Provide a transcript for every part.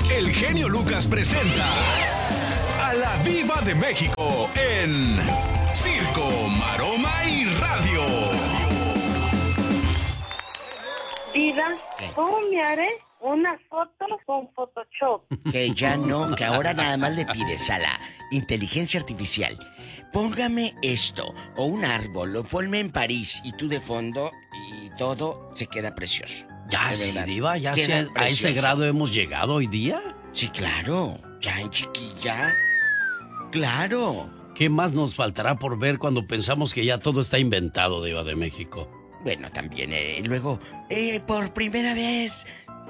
el genio Lucas presenta a la Diva de México en Circo, Maroma y Radio. Diva, ¿cómo me haré una foto con Photoshop? Que ya no, que ahora nada más le pides a la inteligencia artificial: póngame esto, o un árbol, o ponme en París, y tú de fondo, y todo se queda precioso. Ya, De sí, verdad. Diva, ya Queda sí, a ese precioso. grado hemos llegado hoy día. Sí, claro, ya en chiquilla. Claro. ¿Qué más nos faltará por ver cuando pensamos que ya todo está inventado, Diva de México? Bueno, también, luego, por primera vez.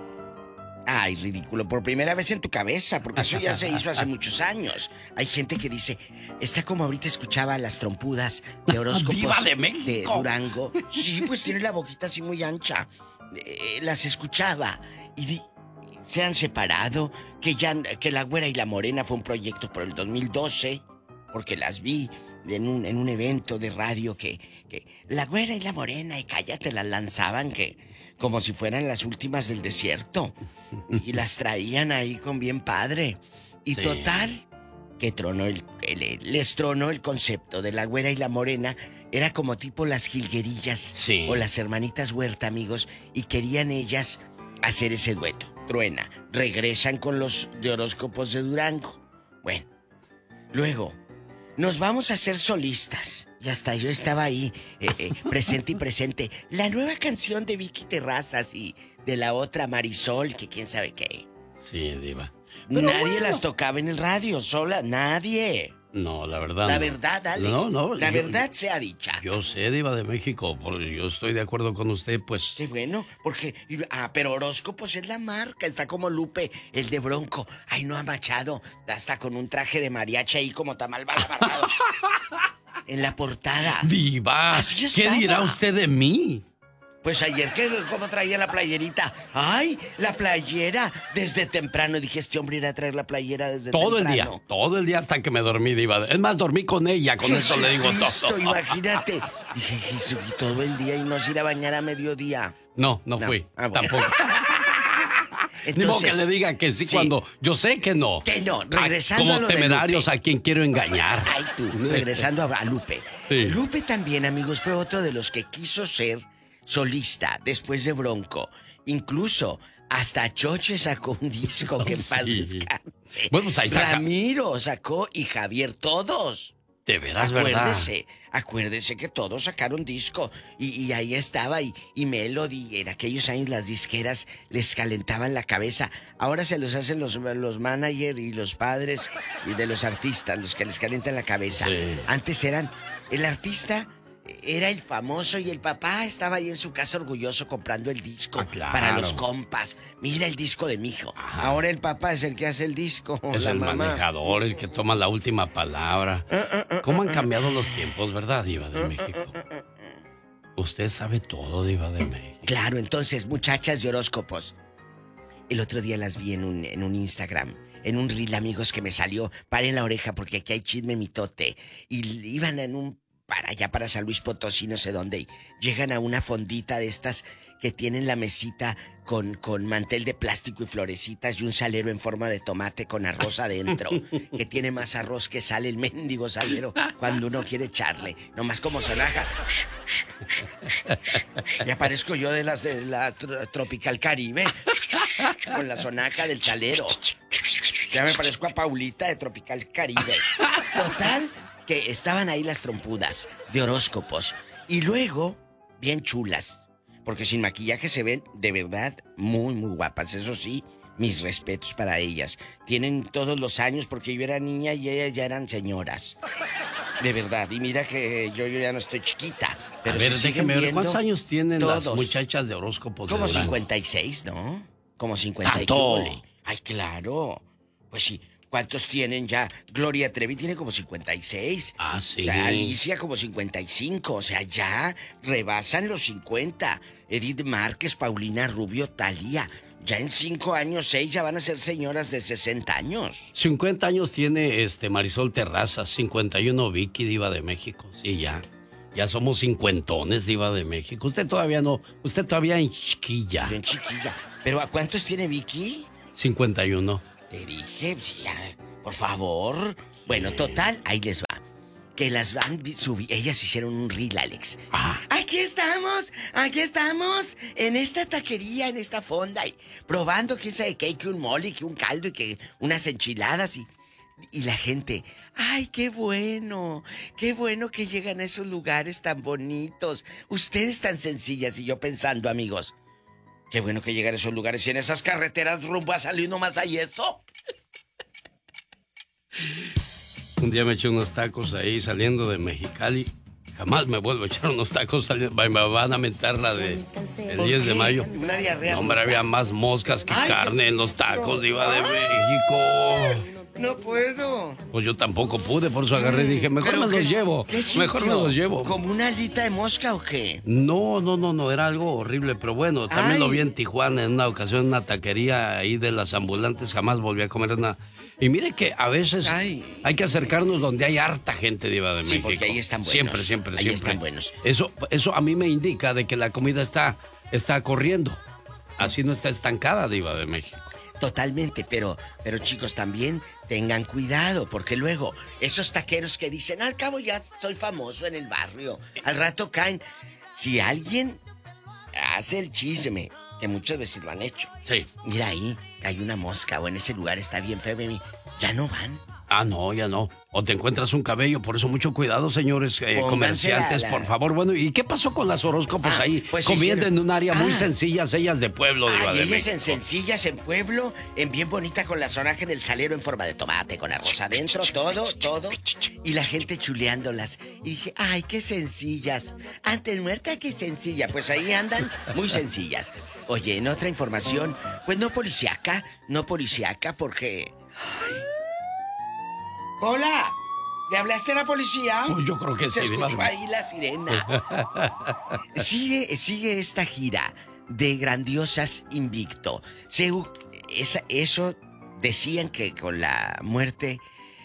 Ay, ridículo, por primera vez en tu cabeza, porque eso ya se hizo hace muchos años. Hay gente que dice, está como ahorita escuchaba las trompudas de horóscopos ¡Diva de México! de Durango. Sí, pues tiene la boquita así muy ancha. Las escuchaba y se han separado, que La Güera y la Morena fue un proyecto por el 2012, porque las vi en un evento de radio que La Güera y la Morena, y cállate, las lanzaban como si fueran las últimas del desierto. Y las traían ahí con bien padre. Y sí. Total, que les tronó el concepto de La Güera y la Morena. Era como tipo las jilguerillas, sí, o las hermanitas Huerta, amigos. Y querían ellas hacer ese dueto. Truena. Regresan con los de horóscopos de Durango. Bueno, luego nos vamos a hacer solistas. Y hasta yo estaba ahí, presente. La nueva canción de Vicky Terrazas y de la otra Marisol, que quién sabe qué. Sí, Diva. Nadie las tocaba en el radio, sola, nadie. No, la verdad. La no. verdad, Alex. No, la verdad sea dicha. Yo sé, Diva de México, porque yo estoy de acuerdo con usted, pues. Qué bueno, porque... pero horóscopos es la marca, está como Lupe, el de Bronco. Ay, no ha machado, hasta con un traje de mariachi ahí como tamal balabarrado. En la portada. Diva, Así ¿qué estaba. dirá usted de mí? Pues ayer, ¿cómo traía la playerita? ¡Ay, la playera! Desde temprano dije, este hombre irá a traer la playera desde Todo temprano. todo el día hasta que me dormí, Diva. Es más, dormí con ella, con eso le digo Jesucristo, todo. Imagínate. Dije, Jesús, y todo el día y no se ir a bañar a mediodía. No No. fui, Bueno. tampoco. Ni modo que le diga que sí, cuando yo sé que no. Que no, regresando como a lo de temerarios Lupe. a quien quiero engañar. Ay, tú, regresando a Lupe. Sí. Lupe también, amigos, fue otro de los que quiso ser solista después de Bronco. Incluso hasta Choche sacó un disco que en paz Sí. descanse. Bueno, pues ahí está. Ramiro sacó y Javier, todos. De veras, ¿verdad? Acuérdese que todos sacaron disco y ahí estaba y Melody. En aquellos años las disqueras les calentaban la cabeza. Ahora se los hacen los managers y los padres y de los artistas, los que les calientan la cabeza. Sí. Antes el artista era el famoso y el papá estaba ahí en su casa orgulloso comprando el disco claro. para los compas. Mira el disco de mi hijo. Ajá. Ahora el papá es el que hace el disco. Es la el mamá. manejador, el que toma la última palabra. ¿Cómo han cambiado los tiempos, verdad, Diva de México? Usted sabe todo, Diva de México. Claro, entonces, muchachas de horóscopos. El otro día las vi en un Instagram, en un reel, amigos, que me salió. Paren la oreja porque aquí hay chisme mitote. Y iban para allá, para San Luis Potosí, no sé dónde. Y llegan a una fondita de estas que tienen la mesita con mantel de plástico y florecitas y un salero en forma de tomate con arroz adentro. Que tiene más arroz que sale el mendigo salero cuando uno quiere echarle. Nomás como sonaja. Y aparezco yo de la Tropical Caribe. Con la sonaja del salero. Ya me parezco a Paulita de Tropical Caribe. Total, que estaban ahí las trompudas de horóscopos. Y luego, bien chulas. Porque sin maquillaje se ven de verdad muy, muy guapas. Eso sí, mis respetos para ellas. Tienen todos los años porque yo era niña y ellas ya eran señoras. De verdad. Y mira que yo ya no estoy chiquita. Pero A ver, se siguen déjeme ver, viendo ¿cuántos años tienen las todos. muchachas de horóscopos de Como Durango? 56, ¿no? Como 50 y ¡Tanto! qué ole. Ay, claro. Pues sí. ¿Cuántos tienen ya? Gloria Trevi tiene como 56. Ah, sí. Alicia como 55. O sea, ya rebasan los 50. Edith Márquez, Paulina Rubio, Thalía. Ya en 5 años, 6 ya van a ser señoras de 60 años. 50 años tiene Marisol Terrazas, 51 Vicky, Diva de México. Sí, ya. Ya somos cincuentones, Diva de México. Usted todavía no, usted todavía en chiquilla. Bien chiquilla. ¿Pero a cuántos tiene Vicky? 51. Te dije, sí, por favor. Bueno, total, ahí les va. Que las van ellas hicieron un reel, Alex. Aquí estamos, en esta taquería, en esta fonda, y probando quién sabe qué, que un mole, que un caldo y que unas enchiladas y la gente, ay, qué bueno que llegan a esos lugares tan bonitos. Ustedes tan sencillas, y yo pensando, amigos, qué bueno que llegan a esos lugares y en esas carreteras rumbo a salir nomás hay eso. Un día me eché unos tacos ahí saliendo de Mexicali. Jamás me vuelvo a echar unos tacos saliendo. Me van a mentar la de el 10 de mayo. Una diarrea. No, hombre, había más moscas que carne en los tacos, Diva de México. No puedo. Pues yo tampoco pude, por eso agarré y dije, mejor me los llevo. Mejor me los llevo. ¿Como una alita de mosca o qué? No, era algo horrible, pero bueno, también lo vi en Tijuana en una ocasión en una taquería ahí de las ambulantes, jamás volví a comer una. Y mire que a veces hay que acercarnos donde hay harta gente, Diva de México. Sí, porque ahí están buenos. Siempre. Ahí están buenos. Eso a mí me indica de que la comida está corriendo. Así no está estancada, Diva de México. Totalmente, pero chicos, también tengan cuidado, porque luego esos taqueros que dicen, al cabo ya soy famoso en el barrio, al rato caen. Si alguien hace el chisme, que muchas veces lo han hecho. Sí. Mira ahí, hay una mosca o en ese lugar está bien feo, ya no van. Ah, no, ya no. O te encuentras un cabello, por eso mucho cuidado, señores comerciantes, por favor. Bueno, ¿y qué pasó con las horóscopos ahí? Pues comiendo en un área muy sencillas, ellas de pueblo, Diva de México. En sencillas, en pueblo, en bien bonita, con la sonaja en el salero en forma de tomate, con arroz adentro, todo. Y la gente chuleándolas. Y dije, ay, qué sencillas. Antes muerta, qué sencilla. Pues ahí andan, muy sencillas. Oye, en otra información, pues no policíaca, porque... Ay. ¡Hola! ¿Le hablaste a la policía? Pues yo creo que se sí. escuchó ahí la sirena. Sigue esta gira de Grandiosas Invicto. Eso decían que con la muerte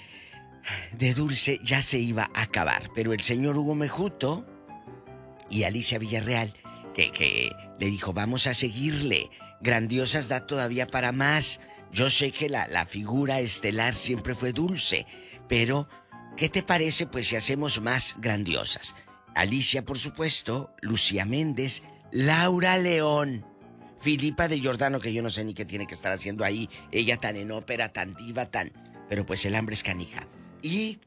de Dulce ya se iba a acabar. Pero el señor Hugo Mejuto y Alicia Villarreal, que le dijo, vamos a seguirle. Grandiosas da todavía para más. Yo sé que la figura estelar siempre fue Dulce, pero ¿qué te parece pues si hacemos más Grandiosas? Alicia, por supuesto, Lucía Méndez, Laura León, Filipa de Giordano, que yo no sé ni qué tiene que estar haciendo ahí, ella tan en ópera, tan diva, pero pues el hambre es canija. Y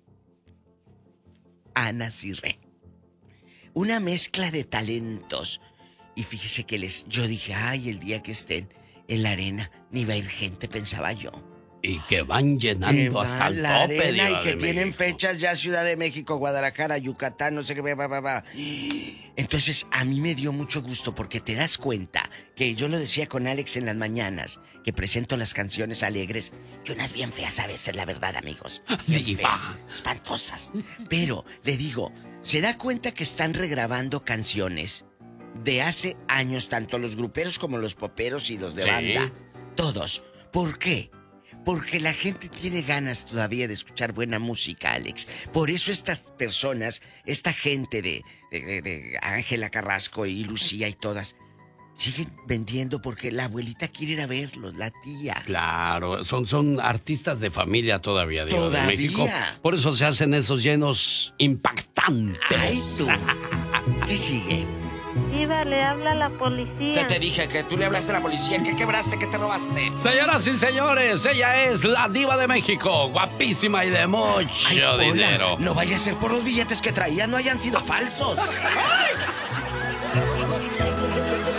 Ana Cirré. Una mezcla de talentos. Y fíjese que yo dije, ay, el día que estén en la arena, ni va a ir gente, pensaba yo. Y que van llenando hasta el la tope, arena, Diva y que de tienen México. fechas ya Ciudad de México, Guadalajara, Yucatán, no sé qué, va. Entonces, a mí me dio mucho gusto porque te das cuenta que yo lo decía con Alex en las mañanas, que presento las canciones alegres, y unas bien feas a veces, la verdad, amigos. Bien Diva. feas, espantosas. Pero, le digo, se da cuenta que están regrabando canciones de hace años, tanto los gruperos como los poperos y los de banda. Todos. ¿Por qué? Porque la gente tiene ganas todavía de escuchar buena música, Alex. Por eso estas personas, esta gente de Ángela Carrasco y Lucía y todas, siguen vendiendo porque la abuelita quiere ir a verlos, la tía. Claro, son artistas de familia todavía, Diva de ¿Todavía? México. Por eso se hacen esos llenos impactantes. ¡Ay, tú! ¿Qué sigue? Diva, le habla la policía. ¿Qué te dije? Que tú le hablaste a la policía. ¿Qué quebraste? ¿Qué te robaste? Señoras y señores, ella es la Diva de México, guapísima y de mucho Ay, dinero. no vaya a ser por los billetes que traía, no hayan sido falsos. ¡Ay!